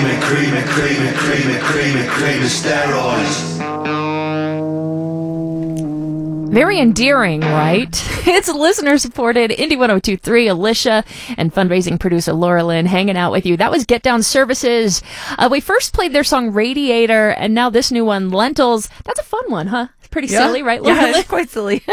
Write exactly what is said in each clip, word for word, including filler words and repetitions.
cream it, cream it, cream it, cream it, cream it, cream it, steroids. Very endearing, right? It's listener-supported Indie one oh two point three, Alicia, and fundraising producer Laura Lynn hanging out with you. That was Get Down Services. Uh, we first played their song Radiator, and now this new one, Lentils. That's a fun one, huh? It's pretty yeah. silly, right, Laura Yeah, Lynn? it's quite silly.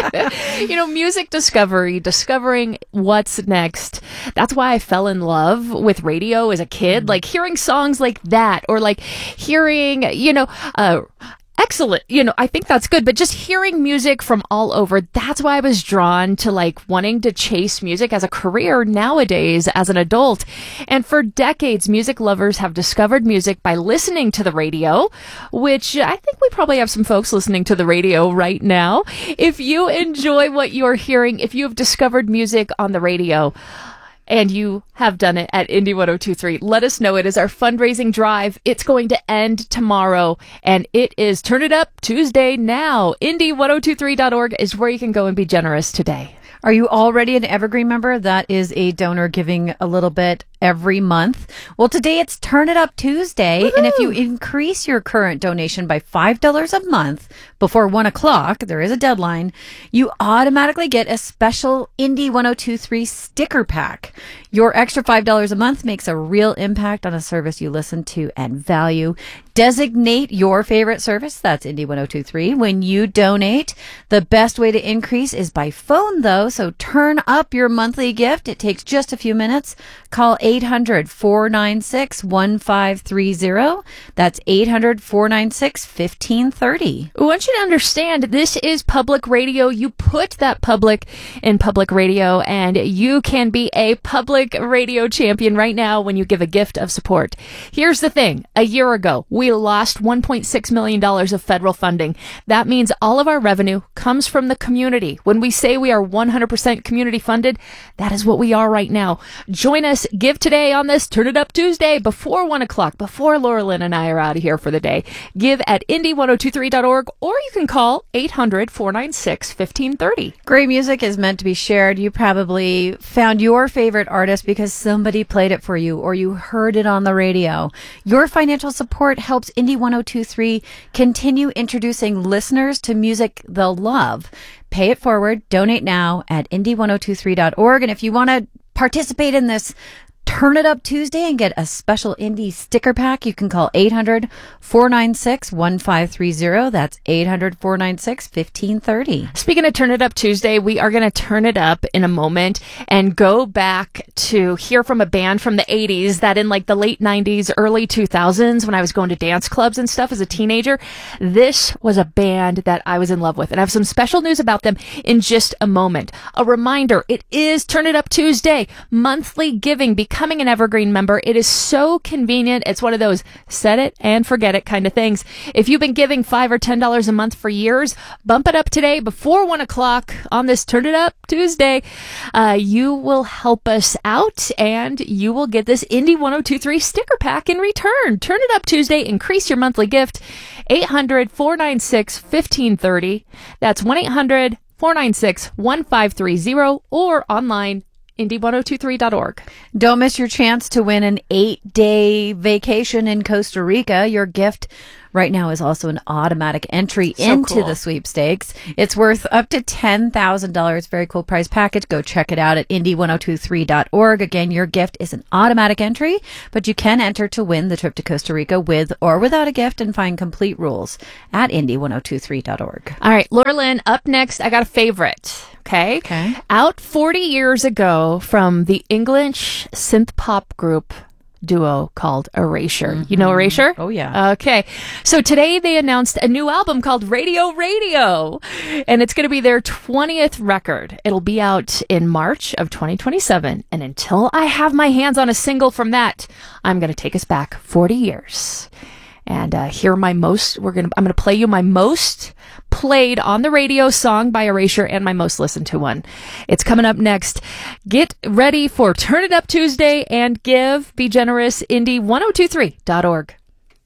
You know, music discovery, discovering what's next. That's why I fell in love with radio as a kid. Mm. Like hearing songs like that, or like hearing, you know, uh, excellent. You know, I think that's good. But just hearing music from all over, that's why I was drawn to like wanting to chase music as a career nowadays as an adult. And for decades, music lovers have discovered music by listening to the radio, which I think we probably have some folks listening to the radio right now. If you enjoy what you're hearing, if you have discovered music on the radio, and you have done it at Indie one oh two point three, let us know. It is our fundraising drive. It's going to end tomorrow, and it is Turn It Up Tuesday now. Indie one oh two three dot org is where you can go and be generous today. Are you already an Evergreen member? That is a donor giving a little bit every month. Well, today it's Turn It Up Tuesday. Woo-hoo! And if you increase your current donation by five dollars a month before one o'clock, there is a deadline, you automatically get a special Indie one oh two point three sticker pack. Your extra five dollars a month makes a real impact on a service you listen to and value. Designate your favorite service. That's Indie one oh two point three. When you donate, the best way to increase is by phone, though. So turn up your monthly gift. It takes just a few minutes. Call eight hundred, four nine six, one five three zero. That's eight hundred, four nine six, one five three zero. I want you to understand this is public radio. You put that public in public radio, and you can be a public radio champion right now when you give a gift of support. Here's the thing. A year ago, we lost one point six million dollars of federal funding. That means all of our revenue comes from the community. When we say we are one hundred percent community funded, that is what we are right now. Join us. Give today on this Turn It Up Tuesday before one o'clock, before Laura Lynn and I are out of here for the day. Give at indie one oh two three dot org, or you can call eight hundred, four nine six, one five three zero. Great music is meant to be shared. You probably found your favorite artist because somebody played it for you, or you heard it on the radio. Your financial support helps Indie one oh two point three continue introducing listeners to music they'll love. Pay it forward. Donate now at indie one oh two three dot org. And if you want to participate in this Turn It Up Tuesday and get a special indie sticker pack, you can call eight hundred, four nine six, one five three zero. That's eight hundred, four nine six, one five three zero. Speaking of Turn It Up Tuesday, we are going to turn it up in a moment and go back to hear from a band from the eighties that in like the late nineties, early two thousands, when I was going to dance clubs and stuff as a teenager, this was a band that I was in love with. And I have some special news about them in just a moment. A reminder, it is Turn It Up Tuesday, monthly giving. Becoming an Evergreen member, it is so convenient. It's one of those set it and forget it kind of things. If you've been giving five or ten dollars a month for years, bump it up today before one o'clock on this Turn It Up Tuesday. Uh, you will help us out, and you will get this Indie one oh two point three sticker pack in return. Turn It Up Tuesday. Increase your monthly gift. eight hundred, four nine six, one five three zero. That's one eight hundred, four nine six, one five three zero, or online indie one oh two three dot org. Don't miss your chance to win an eight-day vacation in Costa Rica. Your gift right now is also an automatic entry So into cool. the sweepstakes. It's worth up to ten thousand dollars. Very cool prize package. Go check it out at indie one oh two three dot org. Again, your gift is an automatic entry, but you can enter to win the trip to Costa Rica with or without a gift, and find complete rules at indie one oh two three dot org. All right, Laura Lynn, up next, I got a favorite. Okay. Okay. Out forty years ago from the English synth pop group duo called Erasure. Mm-hmm. You know Erasure? Oh, yeah. Okay. So today they announced a new album called Radio Radio, and it's going to be their twentieth record. It'll be out in March of twenty twenty-seven. And until I have my hands on a single from that, I'm going to take us back forty years. And uh, hear my most, we're going to, I'm going to play you my most played on the radio song by Erasure and my most listened to one. It's coming up next. Get ready for Turn It Up Tuesday and give, be generous, indie one oh two three dot org.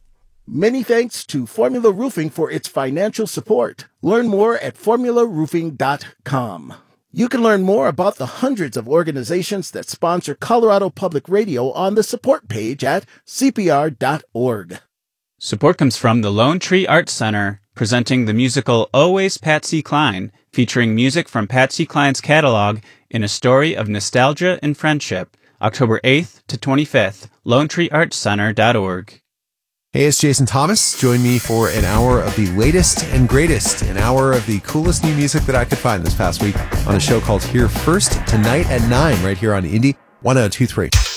Many thanks to Formula Roofing for its financial support. Learn more at formula roofing dot com. You can learn more about the hundreds of organizations that sponsor Colorado Public Radio on the support page at C P R dot org. Support comes from the Lone Tree Arts Center, presenting the musical Always Patsy Cline, featuring music from Patsy Cline's catalog in a story of nostalgia and friendship. October eighth to twenty-fifth, lone tree arts center dot org. Hey, it's Jason Thomas. Join me for an hour of the latest and greatest, an hour of the coolest new music that I could find this past week on a show called Here First, tonight at nine, right here on Indie one oh two three.